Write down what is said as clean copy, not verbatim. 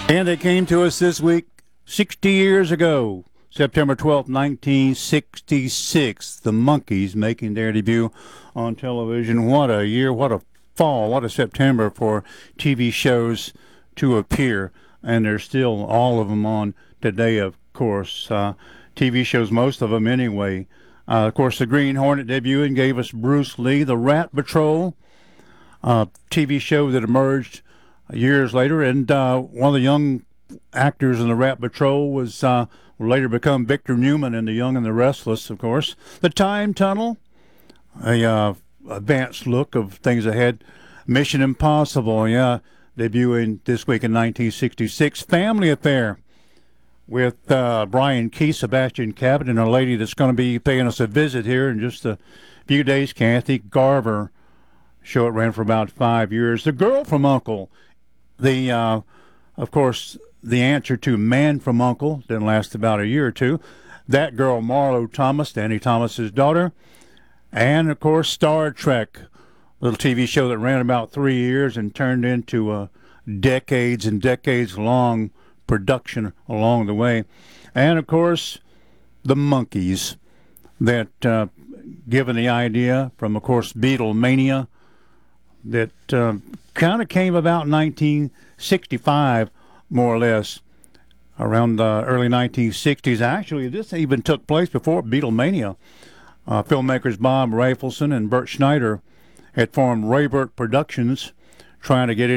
And they came to us this week 60 years ago, September 12th, 1966. The Monkees making their debut on television. What a year, what a fall, what a September for TV shows to appear. And there's still all of them on today, of course. TV shows, most of them anyway. Of course, the Green Hornet debuted gave us Bruce Lee. The Rat Patrol, TV show that emerged years later, and one of the young actors in the Rat Patrol was will later become Victor Newman in The Young and the Restless, of course. The Time Tunnel, a advanced look of things ahead. Mission Impossible, debuting this week in 1966. Family Affair with Brian Keith, Sebastian Cabot, and a lady that's going to be paying us a visit here in just a few days, Kathy Garver. Show it ran for about 5 years. The Girl from U.N.C.L.E., of course, the answer to Man from U.N.C.L.E. didn't last about a year or two. That Girl, Marlo Thomas, Danny Thomas's daughter. And, of course, Star Trek, a little TV show that ran about 3 years and turned into a decades and decades-long production along the way. And, of course, the Monkees, that given the idea from, of course, Beatlemania, that kind of came about in 1965, more or less, around the early 1960s. Actually, this even took place before Beatlemania. Filmmakers Bob Rafelson and Bert Schneider had formed Raybert Productions, trying to get